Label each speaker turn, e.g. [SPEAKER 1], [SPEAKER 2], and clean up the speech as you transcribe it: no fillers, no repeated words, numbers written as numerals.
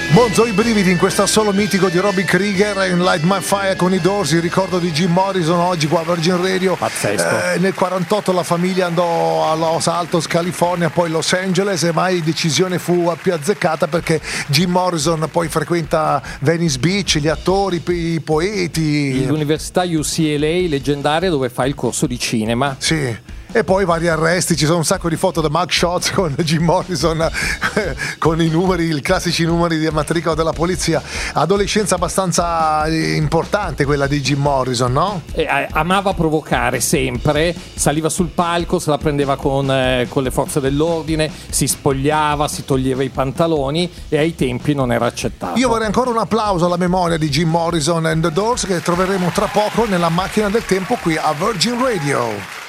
[SPEAKER 1] Monzo i brividi in questo assolo mitico di Robbie Krieger in Light My Fire con i Doors, il ricordo di Jim Morrison oggi qua a Virgin Radio.
[SPEAKER 2] Pazzesco.
[SPEAKER 1] Nel 48 la famiglia andò a Los Altos, California, poi Los Angeles, e mai decisione fu più azzeccata perché Jim Morrison poi frequenta Venice Beach, gli attori, i poeti.
[SPEAKER 2] L'università UCLA leggendaria dove fa il corso di cinema.
[SPEAKER 1] Sì. E poi vari arresti, ci sono un sacco di foto da mugshots con Jim Morrison con i numeri, i classici numeri di matricola della polizia. Adolescenza abbastanza importante quella di Jim Morrison, no?
[SPEAKER 2] Amava provocare sempre, saliva sul palco, se la prendeva con le forze dell'ordine, si spogliava, si toglieva i pantaloni e ai tempi non era accettato.
[SPEAKER 1] Io vorrei ancora un applauso alla memoria di Jim Morrison and the Doors, che troveremo tra poco nella macchina del tempo qui a Virgin Radio.